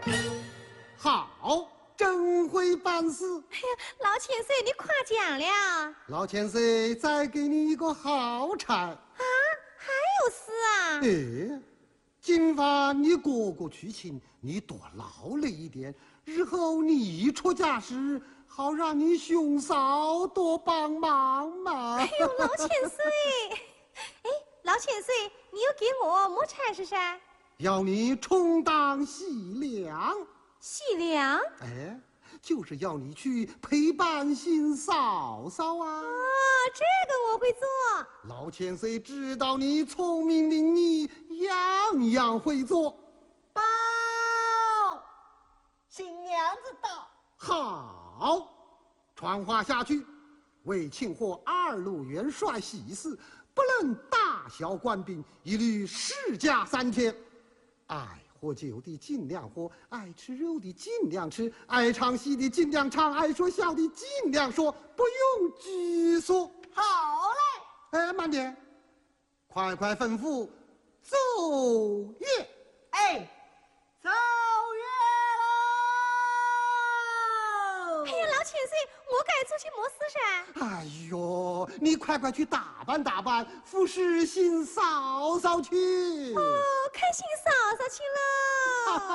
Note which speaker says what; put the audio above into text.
Speaker 1: 好，真会办事。
Speaker 2: 哎呀，老千岁，你夸奖了。
Speaker 1: 老千岁，再给你一个好差。
Speaker 2: 啊，还有事啊？
Speaker 1: 哎，今晚你哥哥去亲，你多劳累一点。日后你一出家时，好让你兄嫂多帮忙嘛。
Speaker 2: 哎呦，老千岁，哎，老千岁，你又给我么差事噻？
Speaker 1: 要你充当喜娘。
Speaker 2: 喜娘？
Speaker 1: 哎，就是要你去陪伴新嫂嫂啊。
Speaker 2: 哦，这个我会做。
Speaker 1: 老千岁知道你聪明伶俐，样样会做。
Speaker 3: 报，新娘子到。
Speaker 1: 好，传话下去，为庆贺2路元帅喜事，不论大小官兵，一律侍驾3天。爱喝酒的尽量喝，爱吃肉的尽量吃，爱唱戏的尽量唱，爱说笑的尽量说，不用拘束。
Speaker 3: 好嘞。
Speaker 1: 哎，慢点，快快吩咐奏乐。
Speaker 3: 哎，奏乐喽！
Speaker 2: 哎呀，老千岁，我该做些么事噻？
Speaker 1: 哎呦，你快快去打扮打扮，服侍新嫂嫂去。
Speaker 2: 哦，看新嫂嫂去了。